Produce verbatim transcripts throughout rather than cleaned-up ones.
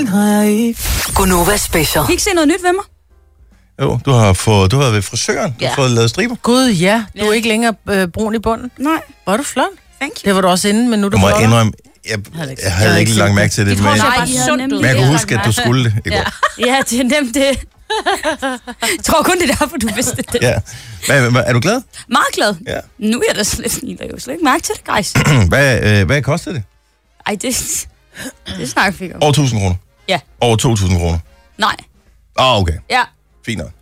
Gunova Special. Kan I ikke se noget nyt ved mig? Jo, du har, fået, du har været ved frisøren. Du Ja. har fået lavet striber. Gud, ja. Du er ikke længere øh, brun i bunden. Nej. Var du flot? Thank you. Det var du også inden, men nu er du Jeg må flottere. indrømme, jeg, jeg havde ikke lagt mærke til det, men, Nej, Nej, bare I havde sundt nemlig- ud. men jeg kunne huske, at du skulle det i går. Ja, det er nemt det. Jeg tror kun, det er derfor, du vidste det. Ja. Hvad, hvad, er du glad? Meget glad. Ja. Nu er jeg da slet, I lader jo slet ikke mærke til det, guys. hvad, øh, hvad kostede det? Ej, det, det snakker vi ikke om. Over tusind kroner? Ja. Over to tusind kroner? Nej. Åh, oh, okay. Ja. Fint nok.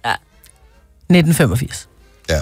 nitten femogfirs. Ja.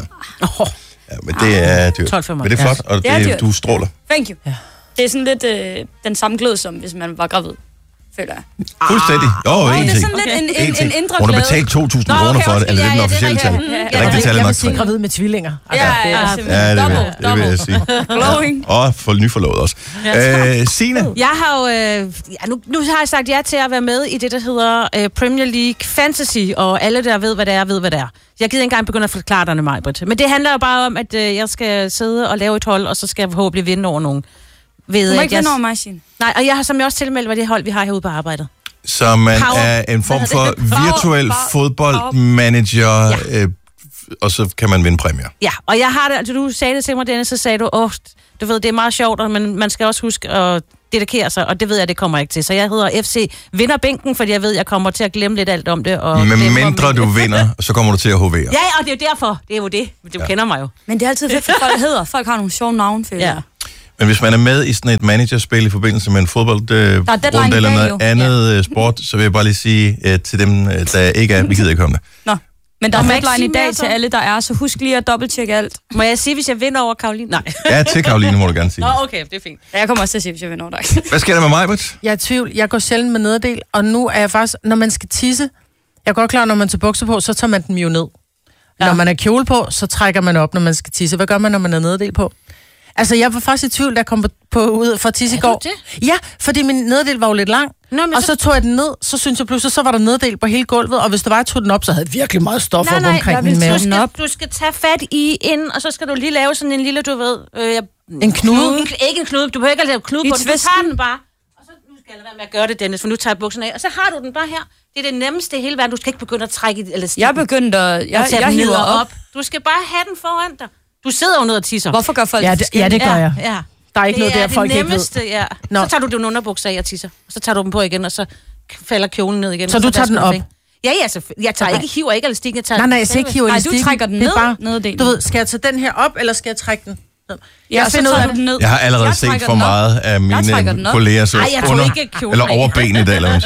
Ja, men det er dyrt. tolv Men det er flot, og Det er det, dyrt. du stråler. Thank you. Ja. Det er sådan lidt øh, den samme glød, som hvis man var gravid, føler jeg. Fuldstændig. Jo, oh, Nå, en det er ting. sådan lidt en, En en, ting. en indre Hun har glæde. betalt to tusind Nå, kroner okay, for det. undskyld, Er det ja, den ja, det er officielle tal? rigtigt. Ja, ja. Det Jeg rigtige tal er Jeg nok vil sige tre. gravid med tvillinger. Ja, ja, det er- ja, Ja, det vil, double, det vil jeg sige. glowing. Og for nyforlovet også. Øh, Signe, Jeg har jo, øh, ja, nu, nu har jeg sagt ja til at være med i det, der hedder øh, Premier League Fantasy, og alle, der ved, hvad det er, ved, hvad det er. Jeg gider ikke engang begynde at forklare dig, Majbrit. Men det handler jo bare om, at øh, jeg skal sidde og lave et hold, og så skal jeg forhåbentlig vinde over nogen. Ved, Du må at ikke jeg, vinde over mig, Signe. Nej, og jeg har som jeg også tilmeldt, hvad det hold, vi har herude på arbejdet. så man Power- er en form Hvad for hedder det? Power- virtuel Power- fodboldmanager, Ja. øh, og så kan man vinde præmier. Ja, og jeg har det, altså du sagde det til mig, Dennis, så sagde du, åh, du ved, det er meget sjovt, men man skal også huske at dedikere sig, og det ved jeg, det kommer jeg ikke til. Så jeg hedder F C Vinderbænken, fordi jeg ved, jeg kommer til at glemme lidt alt om det. Og Men glemme, mindre om- du vinder, så kommer du til at hovere. Ja, og det er jo derfor. Det er jo det. Du ja. kender mig jo. Men det er altid fedt, for folk hedder. Folk har nogle sjove navne, føler Ja. jeg. Men hvis man er med i sådan et managerspil i forbindelse med en fodbold øh, Der er deadline runde i eller dag, noget jo. andet øh, sport, så vil jeg bare lige sige øh, til dem, øh, der ikke er, vi gider ikke om det. Nå. Men der er Må jeg ikke deadline sige i dag mere så? til alle, der er, så husk lige at dobbelttjekke alt. Må jeg sige, hvis jeg vinder over Karoline? Nej. Ja, til Karoline må du gerne sige. Nå, okay, det er fint. Ja, jeg kommer også til at sige, hvis jeg vinder over dig. Hvad sker der med mig, Britt? Jeg er i tvivl. Jeg går sjældent med nederdel, og nu er jeg faktisk, når man skal tisse, jeg er godt klar, når man tager bukser på, så tager man dem jo ned. Ja. Når man er kjole på, så trækker man op, når man skal tisse. Hvad gør man, når man er nederdel på? Altså, jeg var faktisk i tvivl, da jeg kom på, på ud fra tisse i går. Ja, fordi min nederdel var jo lidt lang. Nå, og så... så tog jeg den ned, så synes jeg pludselig, så var der neddel på hele gulvet, og hvis der var, jeg tog den op, så havde jeg virkelig meget stof Nej, op nej, omkring jeg min vil mave. tage den op. Du skal tage fat i ind, og så skal du lige lave sådan en lille, du ved... Øh, En knude? En, ikke en knude, du behøver ikke at lave knude I på den. Du tvisten. tager den bare, og så nu skal jeg lade være med at gøre det, Dennis, for nu tager jeg bukserne af, og så har du den bare her. Det er det nemmeste i hele verden. Du skal ikke begynde at trække i eller Jeg begyndte at... Jeg, og tage jeg den ned hiver og op. op. Du skal bare have den foran dig. Du sidder jo ned og tisser. Hvorfor gør folk Ja, det, ja, det gør jeg. Ja, ja. Der er ikke noget det der, folk det ikke ved. nemmeste, ja. Nå. Så tager du din underbukser af og tisser. Og så tager du dem på igen, og så falder kjolen ned igen. Så og du tager den vasker op? fingre. Ja, ja, så jeg tager Nej. ikke hiver ikke elastikken, jeg tager Nej, nej, jeg skal ikke hive Nej, elastikken. du trækker den Det er ned, bare, neddelen. du ved, skal jeg tage den her op, eller skal jeg trække den ned? Ja, og så finder ud tager af du den ned. Jeg har allerede Jeg set trækker for den op. meget af trækker den mine op. kollegers Ej, jeg tog under, ikke kjolen eller af. overben i dag, eller hvad man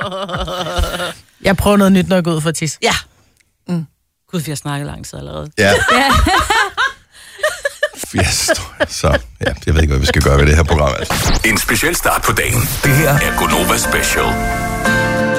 siger. Jeg prøver noget nyt, når jeg går ud for tis. Ja. Mm. Gud, vi har snakket lang tid allerede. Ja. Yes, så ja, jeg ved ikke, hvad vi skal gøre ved det her program. Altså. En speciel start på dagen. Det her er Gunova Special.